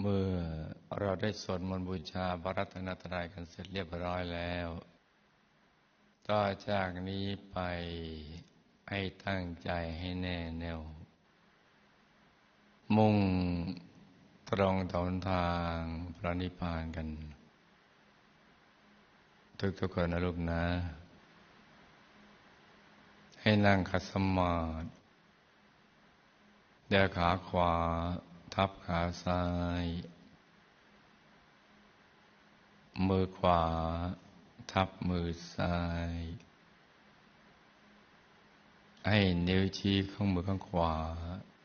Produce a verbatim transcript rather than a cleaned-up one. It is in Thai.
เมื่อเราได้สวดมนต์บูชาพระรัตนตรัยกันเสร็จเรียบร้อยแล้วต่อจากนี้ไปให้ตั้งใจให้แน่แน่วมุ่งตรงต่อหนทางพระนิพพานกันทุกๆคนนะลูกนะให้นั่งขัดสมาธิเดี๋ยวขาขวาทับขาซ้ายมือขวาทับมือซ้ายให้นิ้วชี้ของมือข้างขวา